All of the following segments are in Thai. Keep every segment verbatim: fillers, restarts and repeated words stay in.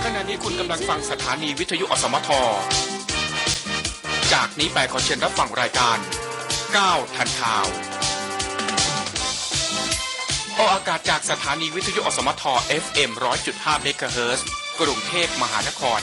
ขณะนี้คุณกำลังฟังสถานีวิทยุอสมทจากนี้ไปขอเชิญรับฟังรายการก้าวทันข่าวออกอากาศจากสถานีวิทยุอสมท เอฟ เอ็ม หนึ่งร้อยจุดห้า เมกะเฮิรตซ์กรุงเทพมหานคร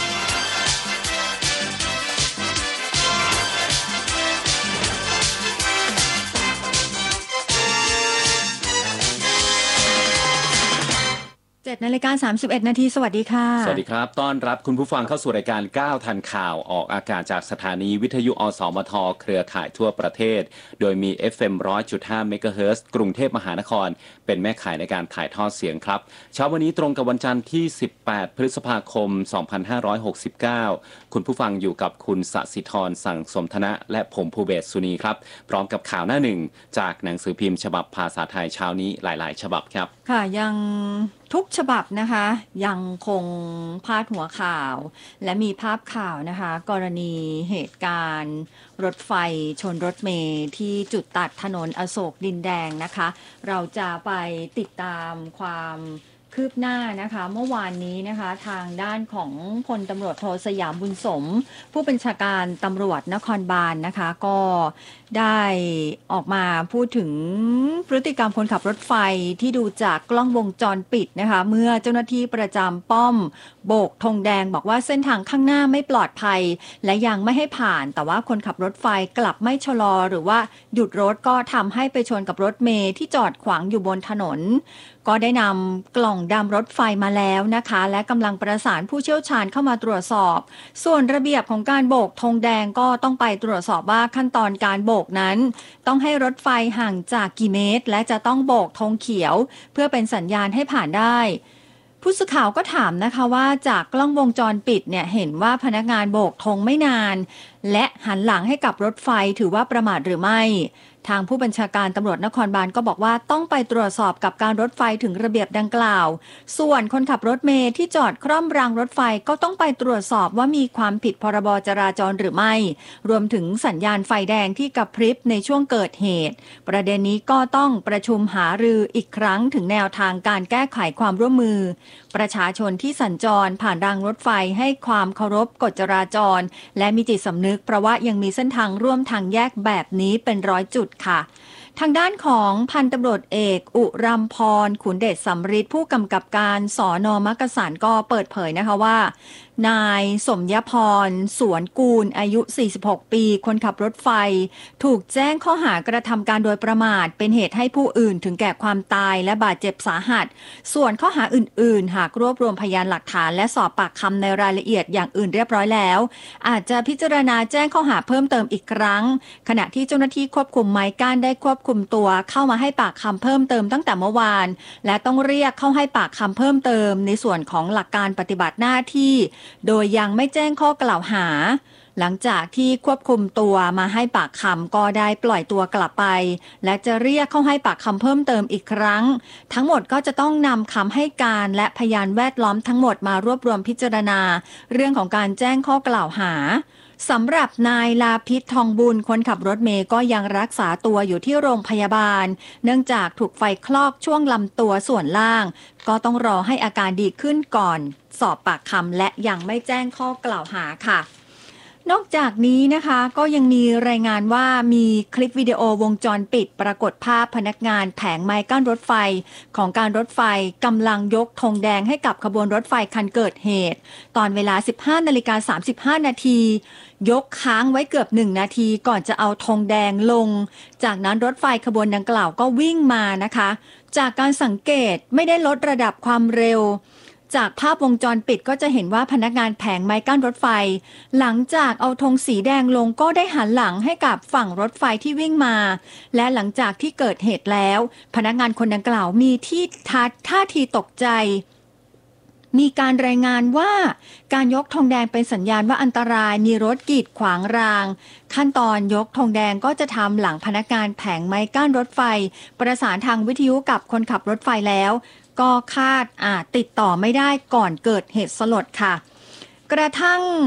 เจ็ดนาฬิกาสามสิบเอ็ดนาทีสวัสดีค่ะสวัสดีครับต้อนรับคุณผู้ฟังเข้าสู่รายการก้าวทันข่าวออกอากาศจากสถานีวิทยุอสมทเครือข่ายทั่วประเทศโดยมี เอฟ เอ็ม หนึ่งร้อยจุดห้า เมกะเฮิรตซ์กรุงเทพมหานครเป็นแม่ข่ายในการถ่ายทอดเสียงครับเช้าวันนี้ตรงกับวันจันทร์ที่สิบแปดพฤษภาคมสองพันห้าร้อยหกสิบเก้าคุณผู้ฟังอยู่กับคุณสศิธรสั่งสมธนะและผมภูเบศสุนีครับพร้อมกับข่าวหน้าหนึ่งจากหนังสือพิมพ์ฉบับภาษาไทยเช้านี้หลายๆฉบับครับค่ะยังทุกฉบับนะคะยังคงพาดหัวข่าวและมีภาพข่าวนะคะกรณีเหตุการณ์รถไฟชนรถเมล์ที่จุดตัดถนนอโศกดินแดงนะคะเราจะไปติดตามความคืบหน้านะคะเมื่อวานนี้นะคะทางด้านของพลตำรวจโทสยามบุญสมผู้บัญชาการตำรวจนครบาล น, นะคะก็ได้ออกมาพูดถึงพฤติกรรมคนขับรถไฟที่ดูจากกล้องวงจรปิดนะคะเมื่อเจ้าหน้าที่ประจำป้อมโบกธงแดงบอกว่าเส้นทางข้างหน้าไม่ปลอดภัยและยังไม่ให้ผ่านแต่ว่าคนขับรถไฟกลับไม่ชะลอหรือว่าหยุดรถก็ทำให้ไปชนกับรถเมล์ที่จอดขวางอยู่บนถนนก็ได้นำกล่องดำรถไฟมาแล้วนะคะและกำลังประสานผู้เชี่ยวชาญเข้ามาตรวจสอบส่วนระเบียบของการโบกธงแดงก็ต้องไปตรวจสอบว่าขั้นตอนการโบกนั้นต้องให้รถไฟห่างจากกี่เมตรและจะต้องโบกธงเขียวเพื่อเป็นสัญญาณให้ผ่านได้ผู้สื่อข่าวก็ถามนะคะว่าจากกล้องวงจรปิดเนี่ยเห็นว่าพนักงานโบกธงไม่นานและหันหลังให้กับรถไฟถือว่าประมาทหรือไม่ทางผู้บัญชาการตำรวจนครบาลก็บอกว่าต้องไปตรวจสอบกับการรถไฟถึงระเบียบดังกล่าวส่วนคนขับรถเมล์ที่จอดคร่อมรางรถไฟก็ต้องไปตรวจสอบว่ามีความผิดพรบจราจรหรือไม่รวมถึงสัญญาณไฟแดงที่กระพริบในช่วงเกิดเหตุประเด็นนี้ก็ต้องประชุมหารืออีกครั้งถึงแนวทางการแก้ไขความร่วมมือประชาชนที่สัญจรผ่านรางรถไฟให้ความเคารพกฎจราจรและมีจิตสำนึกเพราะว่ายังมีเส้นทางร่วมทางแยกแบบนี้เป็นร้อยจุดค่ะทางด้านของพันตำรวจเอกอุรัมพรขุนเดชสำริดผู้กำกับการสน.มักกะสันก็เปิดเผยนะคะว่านายสมยพรสวนกูลอายุสี่สิบหกปีคนขับรถไฟถูกแจ้งข้อหากระทำการโดยประมาทเป็นเหตุให้ผู้อื่นถึงแก่ความตายและบาดเจ็บสาหัสส่วนข้อหาอื่นๆหากรวบรวมพยานหลักฐานและสอบปากคำในรายละเอียดอย่างอื่นเรียบร้อยแล้วอาจจะพิจารณาแจ้งข้อหาเพิ่มเติมอีกครั้งขณะที่เจ้าหน้าที่ควบคุมไม้กั้นได้ควบคุมตัวเข้ามาให้ปากคำเพิ่มเติมตั้งแต่เมื่อวานและต้องเรียกเข้าให้ปากคำเพิ่มเติมในส่วนของหลักการปฏิบัติหน้าที่โดยยังไม่แจ้งข้อกล่าวหาหลังจากที่ควบคุมตัวมาให้ปากคำก็ได้ปล่อยตัวกลับไปและจะเรียกเข้าให้ปากคำเพิ่มเติมอีกครั้งทั้งหมดก็จะต้องนำคำให้การและพยานแวดล้อมทั้งหมดมารวบรวมพิจารณาเรื่องของการแจ้งข้อกล่าวหาสำหรับนายลาภิตทองบุญคนขับรถเมล์ก็ยังรักษาตัวอยู่ที่โรงพยาบาลเนื่องจากถูกไฟคลอกช่วงลำตัวส่วนล่างก็ต้องรอให้อาการดีขึ้นก่อนสอบปากคำและยังไม่แจ้งข้อกล่าวหาค่ะนอกจากนี้นะคะก็ยังมีรายงานว่ามีคลิปวิดีโอวงจรปิดปรากฏภาพพนักงานแผงไม้กั้นรถไฟของการรถไฟกำลังยกธงแดงให้กับขบวนรถไฟคันเกิดเหตุตอนเวลา สิบห้านาฬิกาสามสิบห้านาทียกค้างไว้เกือบหนึ่งนาทีก่อนจะเอาธงแดงลงจากนั้นรถไฟขบวนดังกล่าวก็วิ่งมานะคะจากการสังเกตไม่ได้ลดระดับความเร็วจากภาพวงจรปิดก็จะเห็นว่าพนักงานแผงไม้กั้นรถไฟหลังจากเอาธงสีแดงลงก็ได้หันหลังให้กับฝั่งรถไฟที่วิ่งมาและหลังจากที่เกิดเหตุแล้วพนักงานคนดังกล่าวมีที่ทัดท่าทีตกใจมีการรายงานว่าการยกธงแดงเป็นสัญญาณว่าอันตรายมีรถกีดขวางรางขั้นตอนยกธงแดงก็จะทำหลังพนักงานแผงไม้กั้นรถไฟประสานทางวิทยุกับคนขับรถไฟแล้วก็คาดอาจติดต่อไม่ได้ก่อนเกิดเหตุสลดค่ะกระทั่ง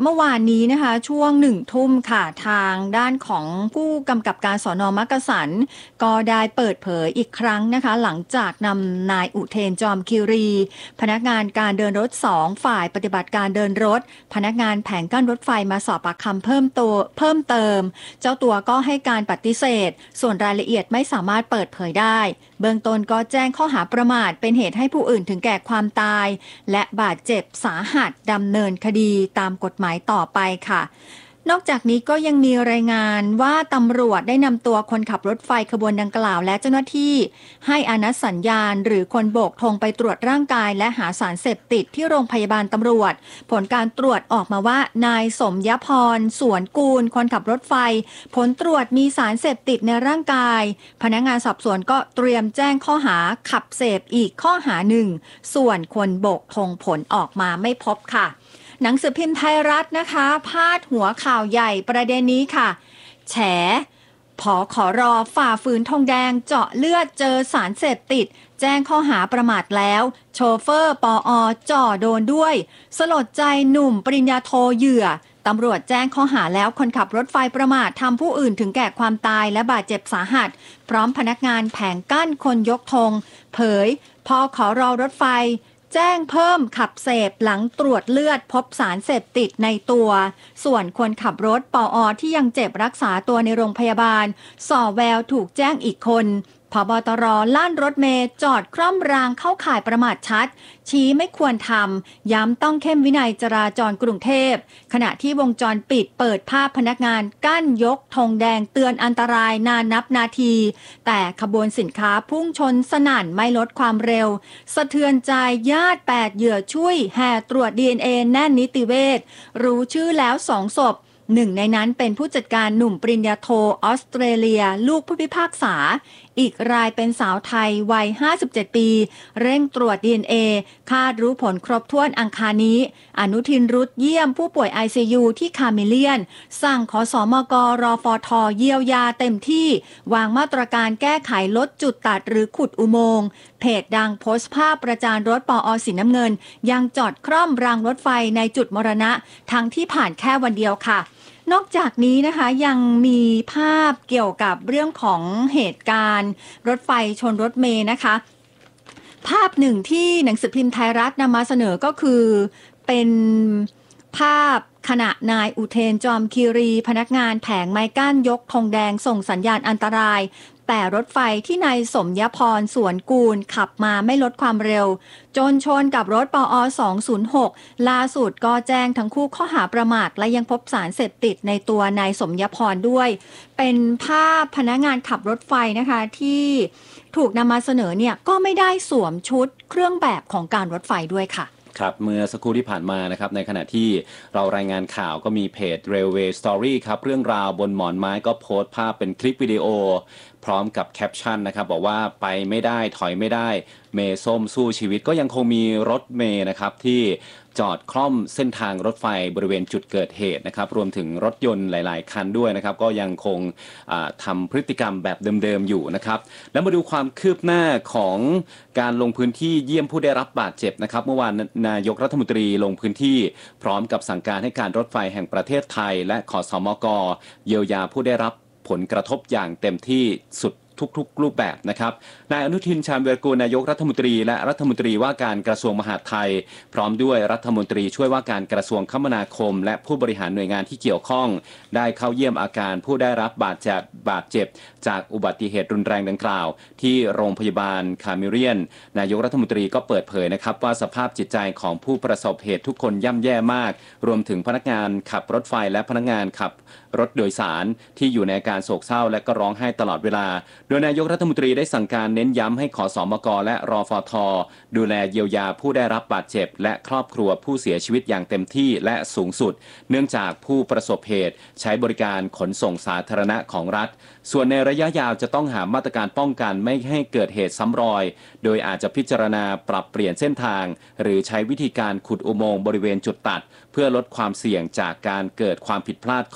เมื่อวานนี้นะคะช่วงหนึ่งทุ่มค่ะทางด้านของผู้กำกับการสน.มักกะสันก็ได้เปิดเผยอีกครั้งนะคะหลังจากนำนายอุเทนจอมคีรีพนักงานการเดินรถสองฝ่ายปฏิบัติการเดินรถพนักงานแผงกั้นรถไฟมาสอบปากคำเพิ่มตัวเพิ่มเติมเจ้าตัวก็ให้การปฏิเสธส่วนรายละเอียดไม่สามารถเปิดเผยได้เบื้องต้นก็แจ้งข้อหาประมาทเป็นเหตุให้ผู้อื่นถึงแก่ความตายและบาดเจ็บสาหัสดำเนินคดีตามกฎหมายต่อไปค่ะนอกจากนี้ก็ยังมีรายงานว่าตำรวจได้นำตัวคนขับรถไฟขบวนดังกล่าวและเจ้าหน้าที่ให้อนัตสัญญาณหรือคนโบกธงไปตรวจร่างกายและหาสารเสพติดที่โรงพยาบาลตำรวจผลการตรวจออกมาว่านายสมยพรสวนกูลคนขับรถไฟผลตรวจมีสารเสพติดในร่างกายพนักงานสอบสวนก็เตรียมแจ้งข้อหาขับเสพอีกข้อหาหนึ่งส่วนคนโบกธงผลออกมาไม่พบค่ะหนังสือพิมพ์ไทยรัฐนะคะพาดหัวข่าวใหญ่ประเด็นนี้ค่ะแฉผขรฝ่าฝืนธงแดงเจาะเลือดเจอสารเสพติดแจ้งข้อหาประมาทแล้วโชเฟอร์ปอจ่อโดนด้วยสลดใจหนุ่มปริญญาโทเหยื่อตำรวจแจ้งข้อหาแล้วคนขับรถไฟประมาททำผู้อื่นถึงแก่ความตายและบาดเจ็บสาหัสพร้อมพนักงานแผงกั้นคนยกธงเผยพขรรถไฟแจ้งเพิ่มขับเสพหลังตรวจเลือดพบสารเสพติดในตัวส่วนคนขับรถปอที่ยังเจ็บรักษาตัวในโรงพยาบาลส่อแววถูกแจ้งอีกคนผบตรลั่นรถเมล์จอดคร่อมรางเข้าข่ายประมาทชัดชี้ไม่ควรทำย้ำต้องเข้มวินัยจราจรกรุงเทพขณะที่วงจรปิดเปิดภาพพนักงานกั้นยกธงแดงเตือนอันตรายนานนับนาทีแต่ขบวนสินค้าพุ่งชนสนั่นไม่ลดความเร็วสะเทือนใจญาติแปดเหยื่อช่วยแห่ตรวจ ดี เอ็น เอ แน่นนิติเวชรู้ชื่อแล้วสองศพหนึ่งในนั้นเป็นผู้จัดการหนุ่มปริญญาโทออสเตรเลียลูกผู้พิพากษาอีกรายเป็นสาวไทยวัยห้าสิบเจ็ดปีเร่งตรวจ ดี เอ็น เอ คาดรู้ผลครบถ้วนอังคารนี้อนุทินรุตเยี่ยมผู้ป่วย ไอ ซี ยู ที่คาเมเลียนสั่งขสมกรฟทเยียวยาเต็มที่วางมาตรการแก้ไขลดจุดตัดหรือขุดอุโมงค์เพจดังโพสต์ภาพประจานรถปอสีน้ำเงินยังจอดคร่อมรางรถไฟในจุดมรณะทั้งที่ผ่านแค่วันเดียวค่ะนอกจากนี้นะคะยังมีภาพเกี่ยวกับเรื่องของเหตุการณ์รถไฟชนรถเมล์นะคะภาพหนึ่งที่หนังสือพิมพ์ไทยรัฐนำมาเสนอก็คือเป็นภาพขณะนายอุเทนจอมคีรีพนักงานแผงไม้กั้นยกธงแดงส่งสัญญาณอันตรายแต่รถไฟที่นายสมยพรสวนกูลขับมาไม่ลดความเร็วจนชนกับรถปอสองศูนย์หกล่าสุดก็แจ้งทั้งคู่ข้อหาประมาทและยังพบสารเสพติดในตัวนายสมยพรด้วยเป็นภาพพนักงานขับรถไฟนะคะที่ถูกนำมาเสนอเนี่ยก็ไม่ได้สวมชุดเครื่องแบบของการรถไฟด้วยค่ะครับเมื่อสักครู่ที่ผ่านมานะครับในขณะที่เรารายงานข่าวก็มีเพจ Railway Story ครับเรื่องราวบนหมอนไม้ก็โพสต์ภาพเป็นคลิปวิดีโอพร้อมกับแคปชั่นนะครับบอกว่าไปไม่ได้ถอยไม่ได้เมย์ส้มสู้ชีวิตก็ยังคงมีรถเมย์นะครับที่จอดคล่อมเส้นทางรถไฟบริเวณจุดเกิดเหตุนะครับรวมถึงรถยนต์หลายๆคันด้วยนะครับก็ยังคงทำพฤติกรรมแบบเดิมๆอยู่นะครับแล้วมาดูความคืบหน้าของการลงพื้นที่เยี่ยมผู้ได้รับบาดเจ็บนะครับเมื่อวานนายกรัฐมนตรีลงพื้นที่พร้อมกับสั่งการให้การรถไฟแห่งประเทศไทยและขสมกเยียวยาผู้ได้รับผลกระทบอย่างเต็มที่สุดทุกๆรูปแบบนะครับนายอนุทินชาญวีรกูลนายกรัฐมนตรีและรัฐมนตรีว่าการกระทรวงมหาดไทยพร้อมด้วยรัฐมนตรีช่วยว่าการกระทรวงคมนาคมและผู้บริหารหน่วยงานที่เกี่ยวข้องได้เข้าเยี่ยมอาการผู้ได้รับบาดเจ็บบาดเจ็บจากอุบัติเหตุรุนแรงดังกล่าวที่โรงพยาบาลคาเมเลียนนายกรัฐมนตรีก็เปิดเผยนะครับว่าสภาพจิตใจของผู้ประสบเหตุทุกคนย่ำแย่มากรวมถึงพนักงานขับรถไฟและพนักงานขับรถโดยสารที่อยู่ในอาการโศกเศร้าและก็ร้องไห้ตลอดเวลาโดยนายกรัฐมนตรีได้สั่งการเน้นย้ำให้ขสมกและรฟท.ดูแลเยียวยาผู้ได้รับบาดเจ็บและครอบครัวผู้เสียชีวิตอย่างเต็มที่และสูงสุดเนื่องจากผู้ประสบเหตุใช้บริการขนส่งสาธารณะของรัฐส่วนในระยะยาวจะต้องหามาตรการป้องกันไม่ให้เกิดเหตุซ้ำรอยโดยอาจจะพิจารณาปรับเปลี่ยนเส้นทางหรือใช้วิธีการขุดอุโมงค์บริเวณจุดตัดเพื่อลดความเสี่ยงจากการเกิดความผิดพลาดของมนุษย์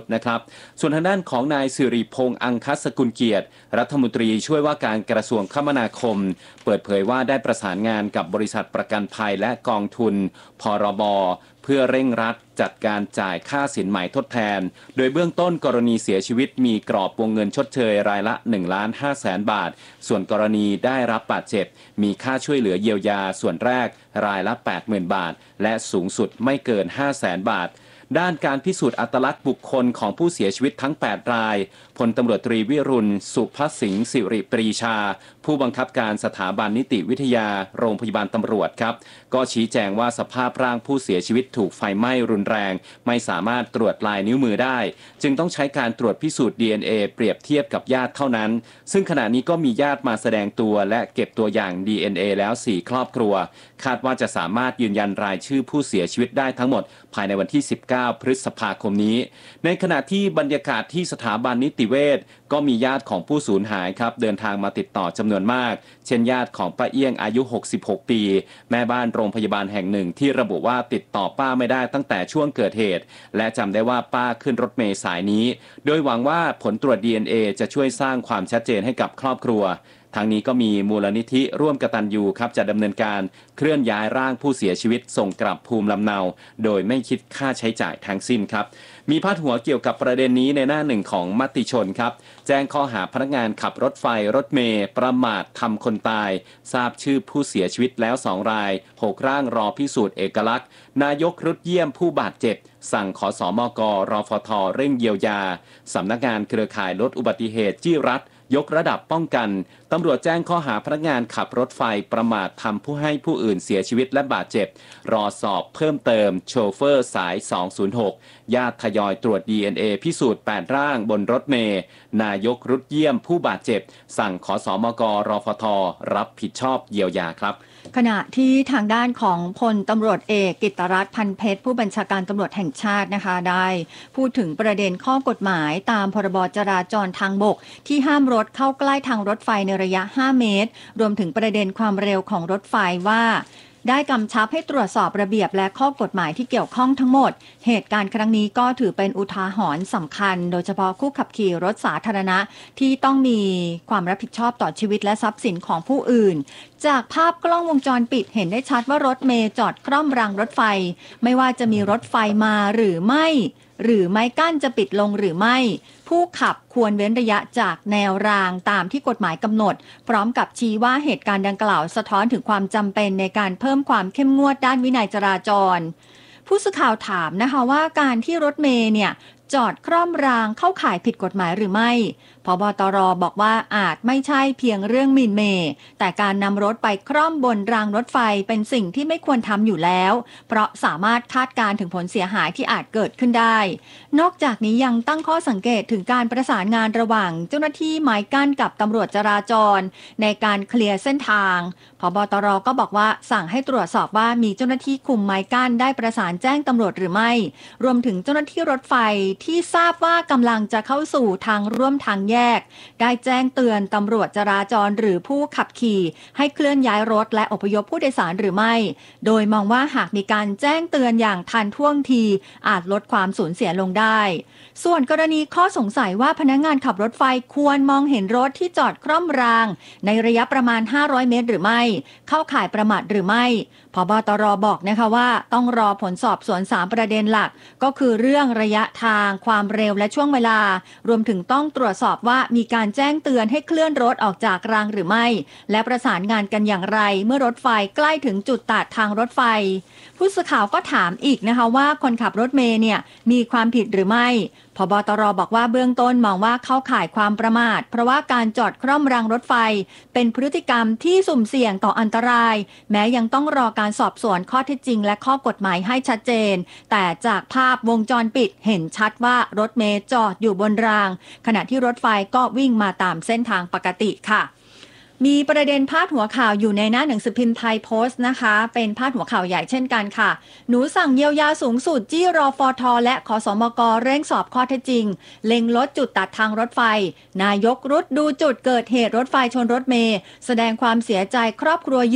ย์นะครับส่วนทางด้านของนายสิริพงษ์อังคสกุลเกียรติรัฐมนตรีช่วยว่าการกระทรวงคมนาคมเปิดเผยว่าได้ประสานงานกับบริษัทประกันภัยและกองทุนพรบเพื่อเร่งรัดจัดการจ่ายค่าสินไหมทดแทนโดยเบื้องต้นกรณีเสียชีวิตมีกรอบวงเงินชดเชยรายละ หนึ่งล้านห้าแสน บาทส่วนกรณีได้รับบาดเจ็บมีค่าช่วยเหลือเยียวยาส่วนแรกรายละ แปดหมื่น บาทและสูงสุดไม่เกิน ห้าแสน บาทด้านการพิสูจน์อัตลักษณ์บุคคลของผู้เสียชีวิตทั้งแปดรายพลตำรวจตรีวิรุณสุภสิงห์สิริปรีชาผู้บังคับการสถาบันนิติวิทยาโรงพยาบาลตำรวจครับก็ชี้แจงว่าสภาพร่างผู้เสียชีวิตถูกไฟไหม้รุนแรงไม่สามารถตรวจลายนิ้วมือได้จึงต้องใช้การตรวจพิสูจน์ ดี เอ็น เอ เปรียบเทียบกับญาติเท่านั้นซึ่งขณะนี้ก็มีญาติมาแสดงตัวและเก็บตัวอย่าง ดี เอ็น เอ แล้วสี่ครอบครัวคาดว่าจะสามารถยืนยันรายชื่อผู้เสียชีวิตได้ทั้งหมดภายในวันที่สิบเก้าพฤษภาคมนี้ในขณะที่บรรยากาศที่สถาบันนิติเวชก็มีญาติของผู้สูญหายครับเดินทางมาติดต่อจำนวนมากเช่นญาติของป้าเอี้ยงอายุหกสิบหกปีแม่บ้านโรงพยาบาลแห่งหนึ่งที่ระบุว่าติดต่อป้าไม่ได้ตั้งแต่ช่วงเกิดเหตุและจำได้ว่าป้าขึ้นรถเมล์สายนี้โดยหวังว่าผลตรวจ ดี เอ็น เอ จะช่วยสร้างความชัดเจนให้กับครอบครัวทางนี้ก็มีมูลนิธิร่วมกตัญญูครับจะดำเนินการเคลื่อนย้ายร่างผู้เสียชีวิตส่งกลับภูมิลำเนาโดยไม่คิดค่าใช้จ่ายทั้งสิ้นครับมีพาดหัวเกี่ยวกับประเด็นนี้ในหน้าหนึ่งของมติชนครับแจ้งข้อหาพนักงานขับรถไฟรถเมล์ประมาททำคนตายทราบชื่อผู้เสียชีวิตแล้วสองรายหกร่างรอพิสูจน์เอกลักษณ์นายกรุดเยี่ยมผู้บาดเจ็บสั่งขสมกรฟทเร่งเยียวยาสำนักงานเครือข่ายลดอุบัติเหตุจี้รัฐยกระดับป้องกันตำรวจแจ้งข้อหาพนักงานขับรถไฟประมาททำผู้ให้ผู้อื่นเสียชีวิตและบาดเจ็บรอสอบเพิ่มเติมโชเฟอร์สายสองศูนย์หกญาติทยอยตรวจ ดี เอ็น เอ พิสูจน์แปดร่างบนรถเมล์นายกรุดเยี่ยมผู้บาดเจ็บสั่งขสมกรฟทรับผิดชอบเยียวยาครับขณะที่ทางด้านของพลตำรวจเอกกิตติรัตน์พันเพชรผู้บัญชาการตำรวจแห่งชาตินะคะได้พูดถึงประเด็นข้อกฎหมายตามพรบจราจรทางบกที่ห้ามรถเข้าใกล้ทางรถไฟในระยะห้าเมตรรวมถึงประเด็นความเร็วของรถไฟว่าได้กำชับให้ตรวจสอบระเบียบและข้อกฎหมายที่เกี่ยวข้องทั้งหมดเหตุการณ์ครั้งนี้ก็ถือเป็นอุทาหรณ์สำคัญโดยเฉพาะผู้ขับขี่รถสาธารณะที่ต้องมีความรับผิดชอบต่อชีวิตและทรัพย์สินของผู้อื่นจากภาพกล้องวงจรปิดเห็นได้ชัดว่ารถเมล์จอดคร่อมรางรถไฟไม่ว่าจะมีรถไฟมาหรือไม่หรือไม้กั้นจะปิดลงหรือไม่ผู้ขับควรเว้นระยะจากแนวรางตามที่กฎหมายกำหนดพร้อมกับชี้ว่าเหตุการณ์ดังกล่าวสะท้อนถึงความจำเป็นในการเพิ่มความเข้มงวดด้านวินัยจราจรผู้สื่อข่าวถามนะคะว่าการที่รถเมล์เนี่ยจอดคร่อมรางเข้าข่ายผิดกฎหมายหรือไม่ผบ.ตร.บอกว่าอาจไม่ใช่เพียงเรื่องหมิ่นเหม่แต่การนำรถไปคร่อมบนรางรถไฟเป็นสิ่งที่ไม่ควรทำอยู่แล้วเพราะสามารถคาดการณ์ถึงผลเสียหายที่อาจเกิดขึ้นได้นอกจากนี้ยังตั้งข้อสังเกตถึงการประสานงานระหว่างเจ้าหน้าที่ไม้กั้นกับตำรวจจราจรในการเคลียร์เส้นทางผบ.ตร.ก็บอกว่าสั่งให้ตรวจสอบว่ามีเจ้าหน้าที่คุมไม้กั้นได้ประสานแจ้งตำรวจหรือไม่รวมถึงเจ้าหน้าที่รถไฟที่ทราบว่ากำลังจะเข้าสู่ทางร่วมทางแยกได้แจ้งเตือนตำรวจจราจรหรือผู้ขับขี่ให้เคลื่อนย้ายรถและอพยพผู้โดยสารหรือไม่โดยมองว่าหากมีการแจ้งเตือนอย่างทันท่วงทีอาจลดความสูญเสียลงได้ส่วนกรณีข้อสงสัยว่าพนักงานขับรถไฟควรมองเห็นรถที่จอดคร่อมรางในระยะประมาณห้าร้อยเมตรหรือไม่เข้าข่ายประมาทหรือไม่ผบ.ตร.บอกนะคะว่าต้องรอผลสอบสวนสามประเด็นหลักก็คือเรื่องระยะทางความเร็วและช่วงเวลารวมถึงต้องตรวจสอบว่ามีการแจ้งเตือนให้เคลื่อนรถออกจากรางหรือไม่และประสานงานกันอย่างไรเมื่อรถไฟใกล้ถึงจุดตัดทางรถไฟผู้สื่อข่าวก็ถามอีกนะคะว่าคนขับรถเมล์เนี่ยมีความผิดหรือไม่ผบ.ตร.บอกว่าเบื้องต้นมองว่าเข้าข่ายความประมาทเพราะว่าการจอดคร่อมรางรถไฟเป็นพฤติกรรมที่สุ่มเสี่ยงต่ออันตรายแม้ยังต้องรอการสอบสวนข้อเท็จจริงและข้อกฎหมายให้ชัดเจนแต่จากภาพวงจรปิดเห็นชัดว่ารถเมล์จอดอยู่บนรางขณะที่รถไฟก็วิ่งมาตามเส้นทางปกติค่ะมีประเด็นพาดหัวข่าวอยู่ในหน้าหนังสือพิมพ์ไทยโพสต์นะคะเป็นพาดหัวข่าวใหญ่เช่นกันค่ะหนูสั่งเยียวยาสูงสุดจี้รฟท.และขสมก.เร่งสอบข้อเท็จจริงเล็งลดจุดตัดทางรถไฟนายกรุดดูจุดเกิดเหตุรถไฟชนรถเมล์แสดงความเสียใจครอบครัวเหยื่อ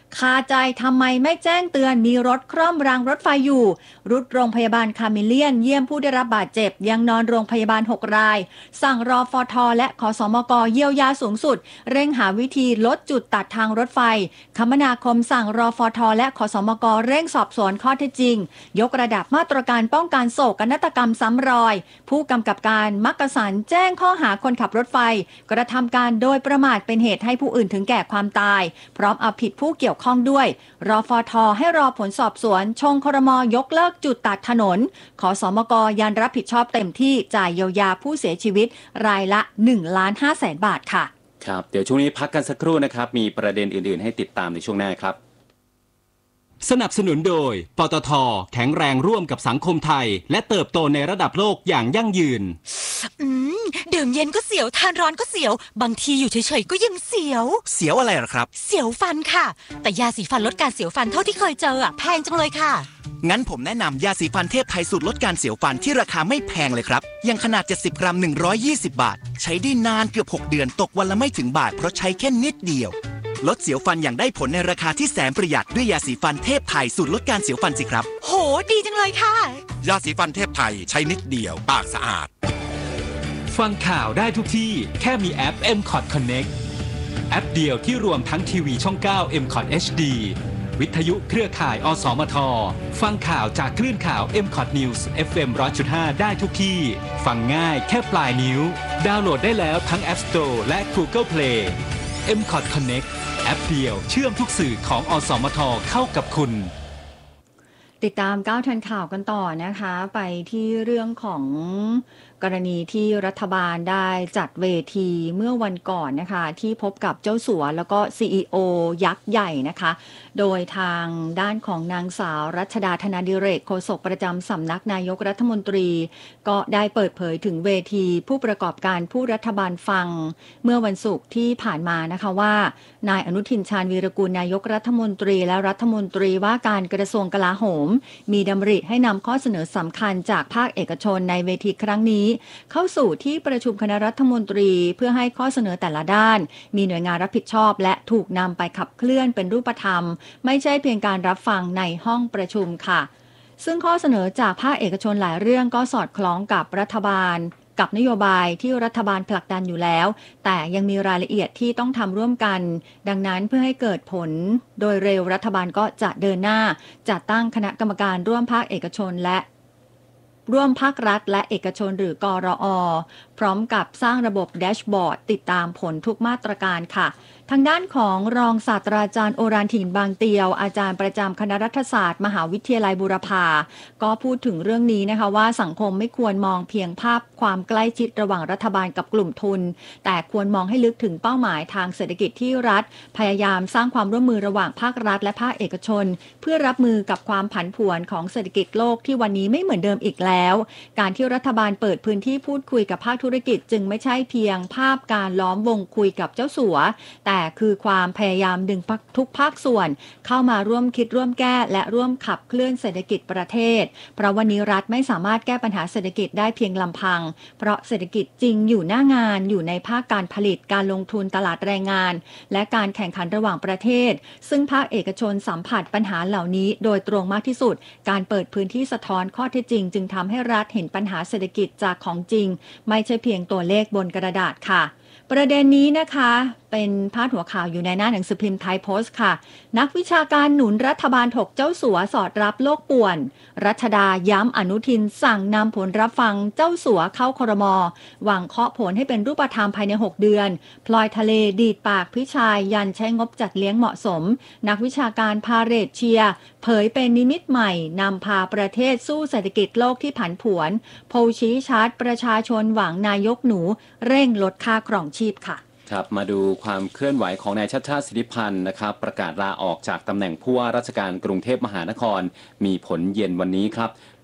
คาใจทำไมไม่แจ้งเตือนมีรถคร่อมรางรถไฟอยู่รุดโรงพยาบาลคาเมเลียนเยี่ยมผู้ได้รับบาดเจ็บยังนอนโรงพยาบาลหกรายสั่งรอฟทและขสมกเยียวยาสูงสุดเร่งหาวิธีลดจุดตัดทางรถไฟคมนาคมสั่งรอฟทและขสมกเร่งสอบสวนข้อเท็จจริงยกระดับมาตรการป้องกันโศกนาฏกรรมซ้ำรอยผู้กำกับการมักกะสันแจ้งข้อหาคนขับรถไฟกระทำการโดยประมาทเป็นเหตุให้ผู้อื่นถึงแก่ความตายพร้อมเอาผิดผู้เกี่ยวข้องด้วยรอฟทให้รอผลสอบสวนชงครมยกเลิกจุดตัดถนนขสมกยันรับผิดชอบเต็มที่จ่ายเยียวยาผู้เสียชีวิตรายละหนึ่งล้านห้าแสนบาทค่ะครับเดี๋ยวช่วงนี้พักกันสักครู่นะครับมีประเด็นอื่นๆให้ติดตามในช่วงหน้าครับสนับสนุนโดยปตท.แข็งแรงร่วมกับสังคมไทยและเติบโตในระดับโลกอย่างยั่งยืนอืมดื่มเย็นก็เสียวทานร้อนก็เสียวบางทีอยู่เฉยๆก็ยังเสียวเสียวอะไรหรอครับเสียวฟันค่ะแต่ยาสีฟันลดการเสียวฟันเท่าที่เคยเจออ่ะแพงจังเลยค่ะงั้นผมแนะนำยาสีฟันเทพไทยสูตรลดการเสียวฟันที่ราคาไม่แพงเลยครับยังขนาดเจ็ดสิบกรัมหนึ่งร้อยยี่สิบบาทใช้ได้นานเกือบหกเดือนตกวันละไม่ถึงบาทเพราะใช้แค่นิดเดียวลดเสียวฟันอย่างได้ผลในราคาที่แสนประหยัดด้วยยาสีฟันเทพไทยสูตรลดการเสียวฟันสิครับโหดีจังเลยค่ะยาสีฟันเทพไทยใช้นิดเดียวปากสะอาดฟังข่าวได้ทุกที่แค่มีแอป เอ็ม คอท Connect แอปเดียวที่รวมทั้งทีวีช่องเก้า เอ็ม คอท เอช ดี วิทยุเครือข่ายอสมทฟังข่าวจากคลื่นข่าว เอ็ม คอท News เอฟ เอ็ม หนึ่งร้อยจุดห้า ได้ทุกที่ฟังง่ายแค่ปลายนิ้วดาวน์โหลดได้แล้วทั้ง App Store และ Google Play เอ็ม คอท Connect แอปเดียวเชื่อมทุกสื่อของอสมทเข้ากับคุณติดตามก้าวทันข่าวกันต่อนะคะไปที่เรื่องของกรณีที่รัฐบาลได้จัดเวทีเมื่อวันก่อนนะคะที่พบกับเจ้าสัวแล้วก็ ซี อี โอ ยักษ์ใหญ่นะคะโดยทางด้านของนางสาวรัชดาธนาดิเรกโฆษกประจำสำนักนายกรัฐมนตรีก็ได้เปิดเผยถึงเวทีผู้ประกอบการผู้รัฐบาลฟังเมื่อวันศุกร์ที่ผ่านมานะคะว่านายอนุทินชาญวีรกูลนายกรัฐมนตรีและรัฐมนตรีว่าการกระทรวงกลาโหมมีดำริให้นำข้อเสนอสำคัญจากภาคเอกชนในเวทีครั้งนี้เข้าสู่ที่ประชุมคณะรัฐมนตรีเพื่อให้ข้อเสนอแต่ละด้านมีหน่วยงานรับผิดชอบและถูกนำไปขับเคลื่อนเป็นรูปธรรมไม่ใช่เพียงการรับฟังในห้องประชุมค่ะซึ่งข้อเสนอจากภาคเอกชนหลายเรื่องก็สอดคล้องกับรัฐบาลกับนโยบายที่รัฐบาลผลักดันอยู่แล้วแต่ยังมีรายละเอียดที่ต้องทำร่วมกันดังนั้นเพื่อให้เกิดผลโดยเร็วรัฐบาลก็จะเดินหน้าจัดตั้งคณะกรรมการร่วมภาคเอกชนและร่วมภาครัฐและเอกชนหรือกรอ.พร้อมกับสร้างระบบแดชบอร์ดติดตามผลทุกมาตรการค่ะทางด้านของรองศาสตราจารย์โอรานถิ่นบางเตียวอาจารย์ประจำคณะรัฐศาสตร์มหาวิทยาลัยบูรพาก็พูดถึงเรื่องนี้นะคะว่าสังคมไม่ควรมองเพียงภาพความใกล้ชิดระหว่างรัฐบาลกับกลุ่มทุนแต่ควรมองให้ลึกถึงเป้าหมายทางเศรษฐกิจที่รัฐพยายามสร้างความร่วมมือระหว่างภาครัฐและภาคเอกชนเพื่อรับมือกับความผันผวนของเศรษฐกิจโลกที่วันนี้ไม่เหมือนเดิมอีกแล้วการที่รัฐบาลเปิดพื้นที่พูดคุยกับภาคธุรกิจจึงไม่ใช่เพียงภาพการล้อมวงคุยกับเจ้าสัวแต่คือความพยายามดึงทุกภาคส่วนเข้ามาร่วมคิดร่วมแก้และร่วมขับเคลื่อนเศรษฐกิจประเทศเพราะวันนี้รัฐไม่สามารถแก้ปัญหาเศรษฐกิจได้เพียงลำพังเพราะเศรษฐกิจจริงอยู่หน้างานอยู่ในภาคการผลิตการลงทุนตลาดแรงงานและการแข่งขันระหว่างประเทศซึ่งภาคเอกชนสัมผัสปัญหาเหล่านี้โดยตรงมากที่สุดการเปิดพื้นที่สะท้อนข้อเท็จจริงจึงทำให้รัฐเห็นปัญหาเศรษฐกิจจากของจริงไม่ใช่เพียงตัวเลขบนกระดาษค่ะประเด็นนี้นะคะเป็นพาดหัวข่าวอยู่ในหน้าหนังสือพิมพ์ไทยโพสต์ค่ะนักวิชาการหนุนรัฐบาลถกเจ้าสัวสอดรับโลกป่วนรัชดาย้ำอนุทินสั่งนำผลรับฟังเจ้าสัวเข้าครม.หวังเคาะผลให้เป็นรูปธรรมภายในหกเดือนพลอยทะเลดีดปากพิชัยยันใช้งบจัดเลี้ยงเหมาะสมนักวิชาการพาเรตเชียเผยเป็นนิมิตใหม่นำพาประเทศสู้เศรษฐกิจโลกที่ผันผวนโพลชี้ชัดประชาชนหวังนายกหนูเร่งลดค่าครองชีพค่ะครับมาดูความเคลื่อนไหวของนายชัชชาติสิทธิพันธ์นะครับประกาศลาออกจากตำแหน่งผู้ว่าราชการกรุงเทพมหานครมีผลเย็นวันนี้ครับ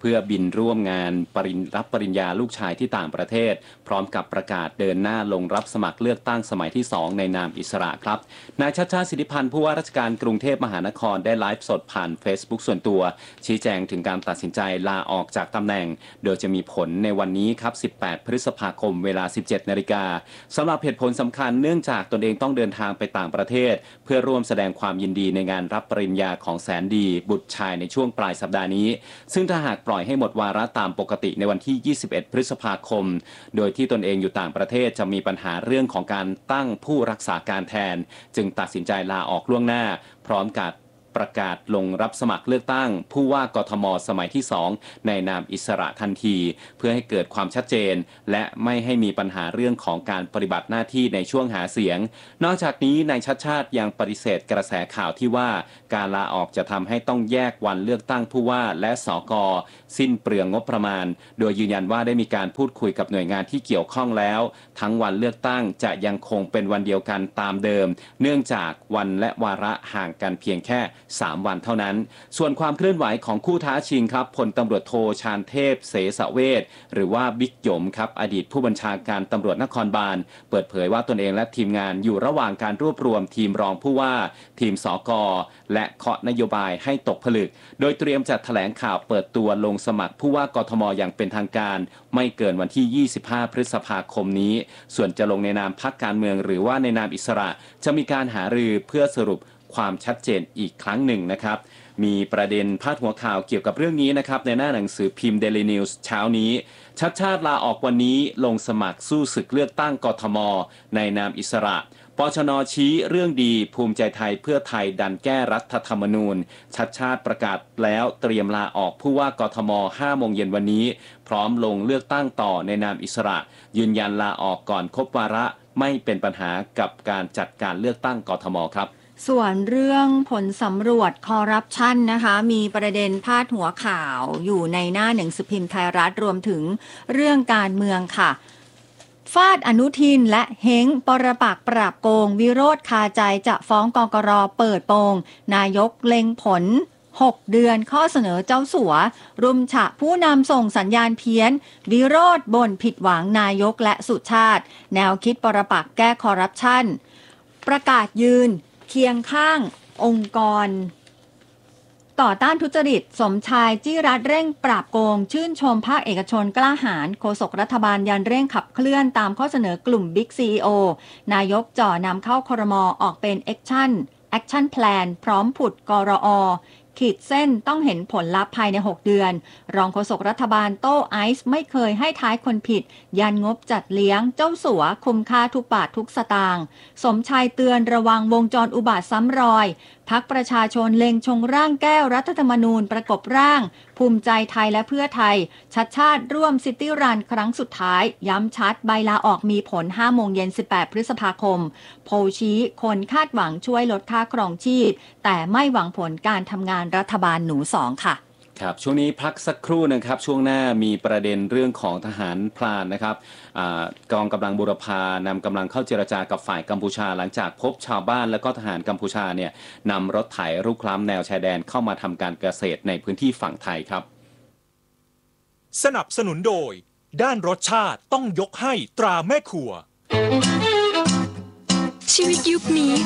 เพื่อบินร่วมงานปริญรับปริญญาลูกชายที่ต่างประเทศพร้อมกับประกาศเดินหน้าลงรับสมัครเลือกตั้งสมัยที่สองในนามอิสระครับนายชัชชาติสิทธิพันธ์ผู้ว่าราชการกรุงเทพมหานครได้ไลฟ์สดผ่าน Facebook ส่วนตัวชี้แจงถึงการตัดสินใจลาออกจากตำแหน่งโดยจะมีผลในวันนี้ครับสิบแปดพฤษภาคมเวลา สิบเจ็ดนาฬิกาสำหรับเหตุผลสำคัญเนื่องจากตนเองต้องเดินทางไปต่างประเทศเพื่อร่วมแสดงความยินดีในงานรับปริญญาของแสนดีบุตรชายในช่วงปลายสัปดาห์นี้ซึ่งถ้าหากปล่อยให้หมดวาระตามปกติในวันที่ยี่สิบเอ็ดพฤษภาคมโดยที่ตนเองอยู่ต่างประเทศจะมีปัญหาเรื่องของการตั้งผู้รักษาการแทนจึงตัดสินใจลาออกล่วงหน้าพร้อมกับประกาศลงรับสมัครเลือกตั้งผู้ว่ากทมสมัยที่สองในนามอิสระทันทีเพื่อให้เกิดความชัดเจนและไม่ให้มีปัญหาเรื่องของการปฏิบัติหน้าที่ในช่วงหาเสียงนอกจากนี้นายชัชชาติยังปฏิเสธกระแสข่าวที่ว่าการลาออกจะทำให้ต้องแยกวันเลือกตั้งผู้ว่าและสกสิ้นเปลืองงบประมาณโดยยืนยันว่าได้มีการพูดคุยกับหน่วยงานที่เกี่ยวข้องแล้วทั้งวันเลือกตั้งจะยังคงเป็นวันเดียวกันตามเดิมเนื่องจากวันและวาระห่างกันเพียงแค่สามวันเท่านั้นส่วนความเคลื่อนไหวของคู่ท้าชิงครับพลตำรวจโทชาญเทพเสสเวชหรือว่าบิ๊กหยมครับอดีตผู้บัญชาการตำรวจนครบาลเปิดเผยว่าตนเองและทีมงานอยู่ระหว่างการรวบรวมทีมรองผู้ว่าทีมสกและเคาะนโยบายให้ตกผลึกโดยเตรียมจัดแถลงข่าวเปิดตัวลงสมัครผู้ว่ากทมอย่างเป็นทางการไม่เกินวันที่ยี่สิบห้าพฤษภาคมนี้ส่วนจะลงในนามพรรคการเมืองหรือว่าในนามอิสระจะมีการหารือเพื่อสรุปความชัดเจนอีกครั้งหนึ่งนะครับมีประเด็นพาดหัวข่าวเกี่ยวกับเรื่องนี้นะครับในหน้าหนังสือพิมพ์ Daily News เช้านี้ชัดชาติลาออกวันนี้ลงสมัครสู้ศึกเลือกตั้งกทมในนามอิสระปชน.ชี้เรื่องดีภูมิใจไทยเพื่อไทยดันแก้รัฐธรรมนูญชัดชาติประกาศแล้วเตรียมลาออกผู้ว่ากทมห้าโมงเย็นวันนี้พร้อมลงเลือกตั้งต่อในนามอิสระยืนยันลาออกก่อนครบวาระไม่เป็นปัญหากับการจัดการเลือกตั้งกทมครับส่วนเรื่องผลสำรวจคอร์รัปชันนะคะมีประเด็นพาดหัวข่าวอยู่ในหน้าหนังสือพิมพ์ไทยรัฐรวมถึงเรื่องการเมืองค่ะฟาดอนุทินและเฮ้งปรปักษ์ปราบโกงวิโรธคาใจจะฟ้องกกร.เปิดโปงนายกเล็งผลหกเดือนข้อเสนอเจ้าสัวรุมฉะผู้นำส่งสัญญาณเพี้ยนวิโรธบ่นผิดหวังนายกและสุชาติแนวคิดปรปักษ์แก้คอร์รัปชันประกาศยืนเคียงข้างองค์กรต่อต้านทุจริตสมชายจี้รัฐเร่งปราบโกงชื่นชมภาคเอกชนกล้าหาญโฆษกรัฐบาลยันเร่งขับเคลื่อนตามข้อเสนอกลุ่มบิ๊กซีอีโอนายกจ่อนำเข้าครม.ออกเป็นแอคชั่นแอคชั่นแพลนพร้อมผุดกรอขีดเส้นต้องเห็นผลลัพธ์ภายในหกเดือนรองโฆษกรัฐบาลโต้ไอซ์ไม่เคยให้ท้ายคนผิดยันงบจัดเลี้ยงเจ้าสัวคุมค่าทุกบาททุกสตางค์สมชายเตือนระวังวงจรอุบาทซ้ำรอยพรรคประชาชนเล็งชงร่างแก้รัฐธรรมนูญประกบร่างภูมิใจไทยและเพื่อไทยชัดชาติร่วมซิตี้รันครั้งสุดท้ายย้ำชัดใบลาออกมีผลห้าโมงเย็นสิบแปดพฤษภาคมโพลชี้คนคาดหวังช่วยลดค่าครองชีพแต่ไม่หวังผลการทำงานรัฐบาลหนูสองค่ะครับช่วงนี้พักสักครู่นะครับช่วงหน้ามีประเด็นเรื่องของทหารพรานนะครับกองกำลังบูรพานำกำลังเข้าเจรจากับฝ่ายกัมพูชาหลังจากพบชาวบ้านและก็ทหารกัมพูชาเนี่ยนำรถไถรุกล้ำแนวชายแดนเข้ามาทำการเกษตรในพื้นที่ฝั่งไทยครับสนับสนุนโดยด้านรสชาติต้องยกให้ตราแม่ครัวชีวิตยุคนี้